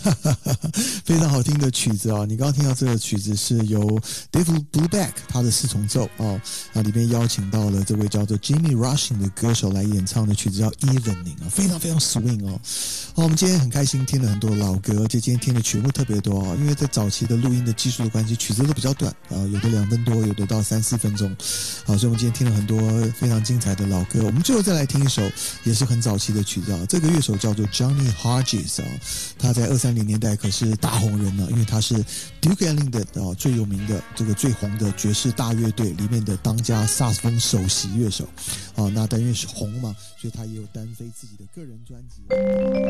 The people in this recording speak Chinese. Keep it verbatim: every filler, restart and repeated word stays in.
非常好听的曲子啊！你刚刚听到这个曲子是由 Dave Brubeck 他的四重奏啊，啊里面邀请到了这位叫做 Jimmy Rushing 的歌手来演唱的曲子叫 Evening 啊，非常非常 swing 哦。好，我们今天很开心听了很多老歌，而且今天听的曲目特别多啊，因为在早期的录音的技术的关系，曲子都比较短啊，有的两分多，有的到三四分钟。好，所以我们今天听了很多非常精彩的老歌。我们最后再来听一首也是很早期的曲子啊，这个乐手叫做 Johnny Hodges 啊，他在二三零年代可是大红人了，因为他是 Duke Ellington 啊最有名的这个最红的爵士大乐队里面的当家萨克斯风首席乐手啊，那但因为是红嘛，所以他也有单飞自己的个人专辑。